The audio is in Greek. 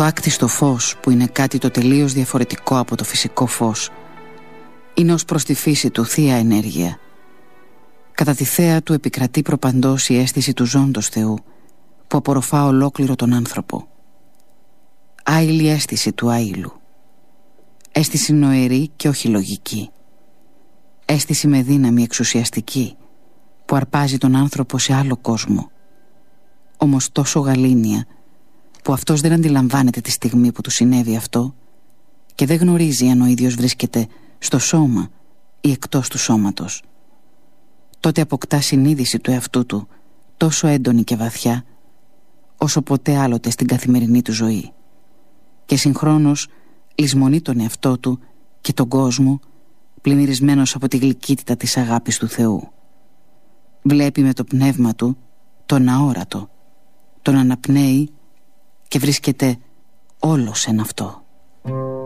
Το άκτιστο φως, που είναι κάτι το τελείως διαφορετικό από το φυσικό φως, είναι ως προς τη φύση του θεία ενέργεια. Κατά τη θέα του επικρατεί προπαντός η αίσθηση του ζώντος Θεού, που απορροφά ολόκληρο τον άνθρωπο. Άειλη αίσθηση του άειλου. Αίσθηση νοερή και όχι λογική. Αίσθηση με δύναμη εξουσιαστική, που αρπάζει τον άνθρωπο σε άλλο κόσμο. Όμως τόσο γαλήνια, που αυτός δεν αντιλαμβάνεται τη στιγμή που του συνέβη αυτό και δεν γνωρίζει αν ο ίδιος βρίσκεται στο σώμα ή εκτός του σώματος. Τότε αποκτά συνείδηση του εαυτού του τόσο έντονη και βαθιά όσο ποτέ άλλοτε στην καθημερινή του ζωή, και συγχρόνως λησμονεί τον εαυτό του και τον κόσμο, πλημμυρισμένος από τη γλυκύτητα της αγάπης του Θεού. Βλέπει με το πνεύμα του τον αόρατο, τον αναπνέει και βρίσκεται όλος εν αυτό.